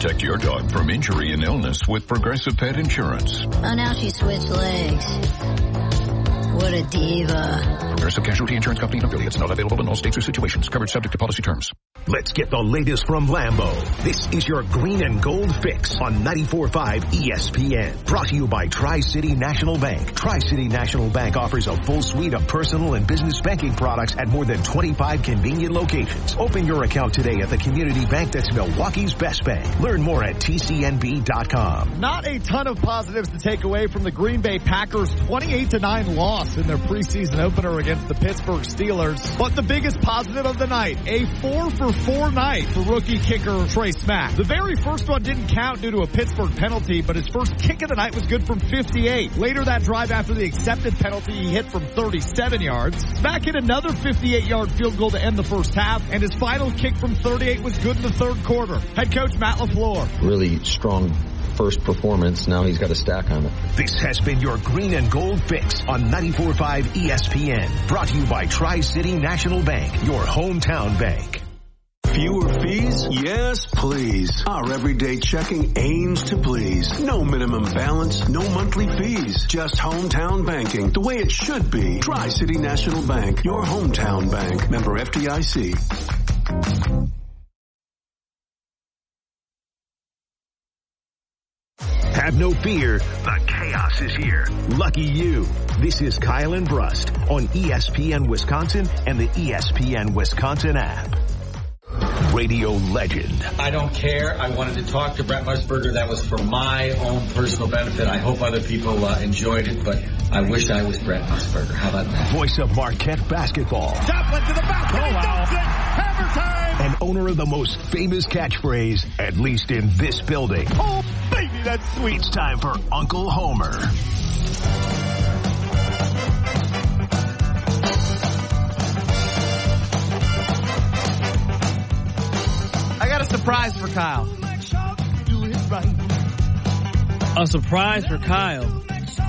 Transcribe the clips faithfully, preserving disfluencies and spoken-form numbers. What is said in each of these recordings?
Protect your dog from injury and illness with Progressive Pet Insurance. Oh, now she switched legs. What a diva. Progressive Casualty Insurance Company and affiliates, not available in all states or situations. Coverage subject to policy terms. Let's get the latest from Lambeau. This is your green and gold fix on ninety-four point five E S P N. Brought to you by Tri-City National Bank. Tri-City National Bank offers a full suite of personal and business banking products at more than twenty-five convenient locations. Open your account today at the community bank that's Milwaukee's best bank. Learn more at T C N B dot com. Not a ton of positives to take away from the Green Bay Packers' twenty-eight to nine loss in their preseason opener against the Pittsburgh Steelers. But the biggest positive of the night, a four for four night for rookie kicker Trey Smack. The very first one didn't count due to a Pittsburgh penalty, but his first kick of the night was good from fifty-eight. Later that drive after the accepted penalty, he hit from thirty-seven yards. Smack hit another fifty-eight yard field goal to end the first half, and his final kick from thirty-eight was good in the third quarter. Head coach Matt LaFleur. Really strong first performance. Now he's got a stack on it. This has been your green and gold fix on ninety-four point five E S P N. Brought to you by Tri-City National Bank, your hometown bank. Fewer fees? Yes, please. Our everyday checking aims to please. No minimum balance, no monthly fees. Just hometown banking, the way it should be. Tri-City National Bank, your hometown bank. Member F D I C. Have no fear, the chaos is here. Lucky you. This is Kyle and Brust on E S P N Wisconsin and the E S P N Wisconsin app. Radio legend. I don't care. I wanted to talk to Brent Musburger. That was for my own personal benefit. I hope other people uh, enjoyed it, but I wish I was Brent Musburger. How about that? Voice of Marquette basketball. Joplin to the basket. Oh, wow. He Hammer time. And owner of the most famous catchphrase, at least in this building. Oh, baby, that's sweet. It's time for Uncle Homer. Surprise for Kyle. A surprise for Kyle.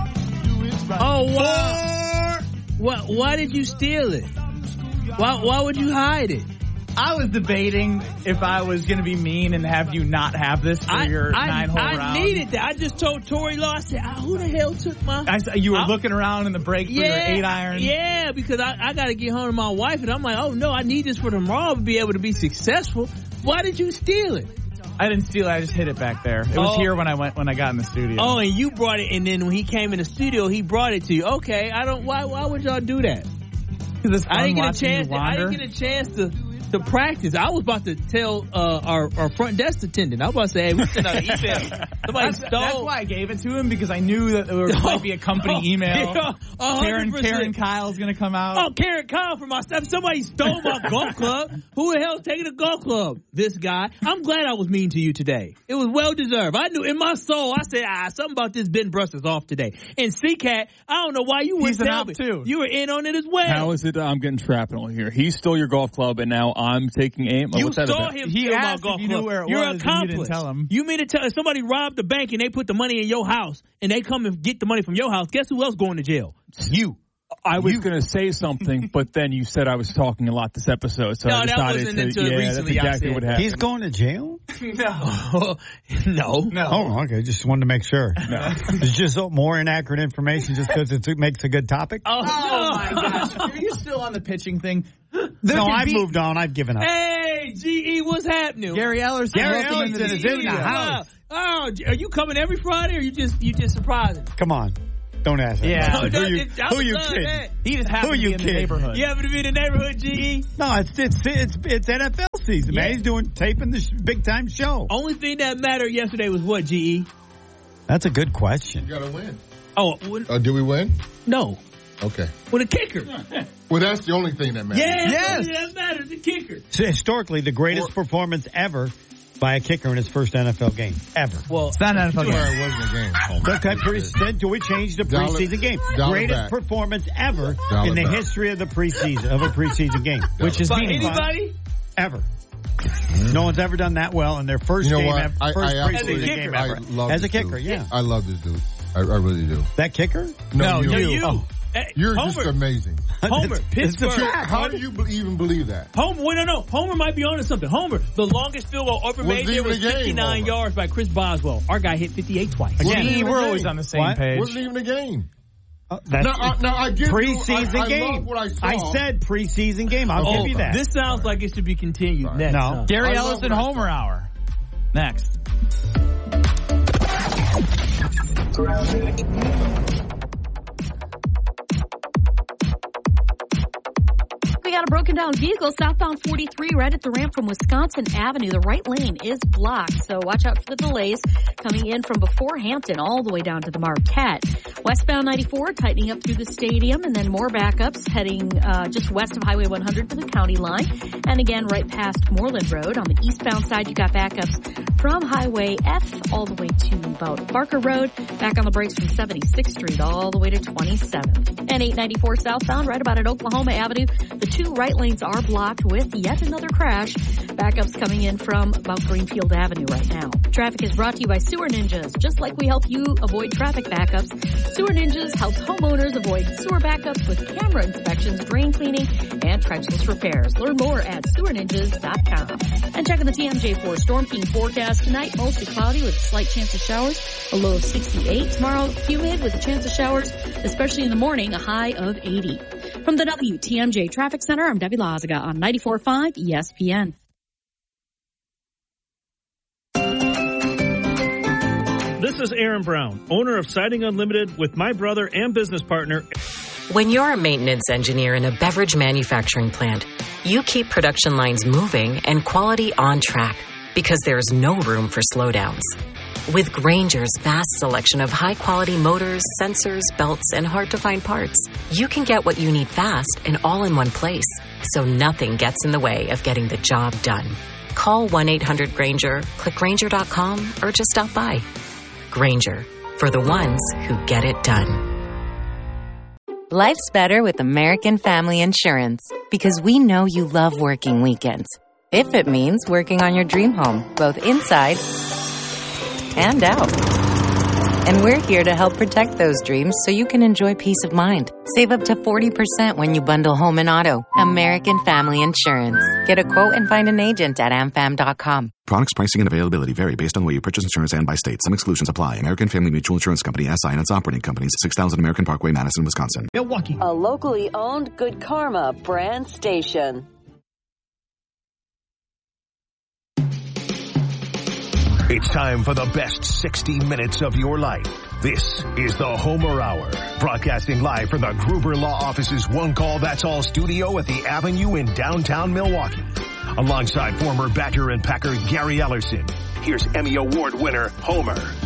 Oh, wow. Why, why did you steal it? Why, why would you hide it? I was debating if I was going to be mean and have you not have this for I, your I, nine-hole I round. I needed that. I just told Tori Law, I said, who the hell took my... I, you were I, looking around in the break for yeah, your eight-iron. Yeah, because I, I got to get home to my wife, and I'm like, oh, no, I need this for tomorrow to be able to be successful. Why did you steal it? I didn't steal it. I just hid it back there. It was oh. here when I went when I got in the studio. Oh, and you brought it, and then when he came in the studio, he brought it to you. Okay, I don't. Why? Why would y'all do that? I didn't get a chance. To, I didn't get a chance to. To practice. I was about to tell uh, our, our front desk attendant. I was about to say, hey, we sent out an email. Somebody that's, stole. That's why I gave it to him, because I knew that there might be a company oh, email. Yeah, Karen Karen Kyle's going to come out. Oh, Karen Kyle from my stuff. Somebody stole my golf club. Who the hell's taking a golf club? This guy. I'm glad I was mean to you today. It was well deserved. I knew in my soul, I said, ah, something about this Ben Brust is off today. And C-Cat, I don't know why you wouldn't tell me. Too. You were in on it as well. How is it I'm getting shrapnel here? He stole your golf club, and now I'm taking aim. You What's saw him he steal asked my golf if you club. knew where it You're was, an accomplice. You didn't tell him. You mean to tell if somebody robbed the bank and they put the money in your house and they come and get the money from your house, guess who else going to jail? You. I was going to say something, but then you said I was talking a lot this episode, so no, I decided that wasn't to, until yeah, recently. that's exactly what happened. He's going to jail? No. no. No. Oh, okay. Just wanted to make sure. No. It's just more inaccurate information just because it makes a good topic? Oh, oh my gosh. Are you still on the pitching thing? There no, I've be- moved on. I've given up. Hey, G E, what's happening? Gary Ellerson. Gary Ellerson is in the house. Oh, are you coming every Friday or you just you just surprising? Come on. Don't ask that. Yeah. No, who you, who you kidding? That. He just happened who to you be in kidding? the neighborhood. You happen to be in the neighborhood, G E? No, it's it's it's, it's N F L season, yeah. man. He's doing taping the sh- big time show. Only thing that mattered yesterday was what, G E? That's a good question. You got to win. Oh, when, uh, did we win? No. Okay. With a kicker. Well, that's the only thing that matters. Yeah, yes. that matters, the kicker. So historically, the greatest or, performance ever by a kicker in his first N F L game ever. Well, it's not an N F L game. It wasn't a game. Okay, pre- do we change the preseason game? Greatest performance ever Dial in the back. history of the preseason of a preseason game, which is by meaningful. Anybody ever. Mm-hmm. No one's ever done that well in their first you know game what? ever. I, first I preseason game ever. I love As a kicker, dude. yeah. I love this dude. I, I really do. That kicker? No, no you. you. you. Oh. You're Homer, just amazing. Homer, Pittsburgh. How do you be- even believe that? Homer, wait, no, no. Homer might be onto something. Homer, the longest field goal ever made there was fifty-nine game, yards by Chris Boswell. Our guy hit fifty-eight twice. Again, we're always on the same what? page. Wasn't even a game. Uh, that's now, I, now I give preseason you, I, I game. What I, saw. I said preseason game. I'll oh, give you that. This sounds like it should be continued. Right. Next, No, huh? Gary Ellison Homer Hour. Next. We got a broken down vehicle southbound forty-three right at the ramp from Wisconsin Avenue. The right lane is blocked, so watch out for the delays coming in from before Hampton all the way down to the Marquette. Westbound ninety-four tightening up through the stadium, and then more backups heading uh, just west of Highway one hundred to the county line. And again, right past Moreland Road. On the eastbound side, you got backups from Highway F all the way to about Barker Road. Back on the brakes from seventy-sixth Street all the way to twenty-seventh. And eight ninety-four southbound right about at Oklahoma Avenue. The two right lanes are blocked with yet another crash. Backups coming in from about Greenfield Avenue right now. Traffic is brought to you by Sewer Ninjas. Just like we help you avoid traffic backups, Sewer Ninjas helps homeowners avoid sewer backups with camera inspections, drain cleaning, and trenchless repairs. Learn more at sewer ninjas dot com. And checking the T M J four Storm King forecast tonight, mostly cloudy with a slight chance of showers, a low of sixty-eight. Tomorrow, humid with a chance of showers, especially in the morning, a high of eighty. From the W T M J Traffic Center, I'm Debbie Lazaga on ninety-four point five E S P N. This is Aaron Brown, owner of Siding Unlimited with my brother and business partner. When you're a maintenance engineer in a beverage manufacturing plant, you keep production lines moving and quality on track because there's no room for slowdowns. With Grainger's vast selection of high-quality motors, sensors, belts, and hard-to-find parts, you can get what you need fast and all in one place, so nothing gets in the way of getting the job done. Call one eight hundred Grainger, click Grainger dot com, or just stop by. Grainger, for the ones who get it done. Life's better with American Family Insurance because we know you love working weekends. If it means working on your dream home, both inside and out. And we're here to help protect those dreams so you can enjoy peace of mind. Save up to forty percent when you bundle home and auto. American Family Insurance. Get a quote and find an agent at a m fam dot com. Products, pricing, and availability vary based on where you purchase insurance and by state. Some exclusions apply. American Family Mutual Insurance Company, S I and its operating companies, six thousand American Parkway, Madison, Wisconsin. Milwaukee. A locally owned Good Karma brand station. It's time for the best sixty minutes of your life. This is the Homer Hour, broadcasting live from the Gruber Law Office's One Call That's All studio at the Avenue in downtown Milwaukee. Alongside former Badger and Packer Gary Ellerson, here's Emmy Award winner Homer.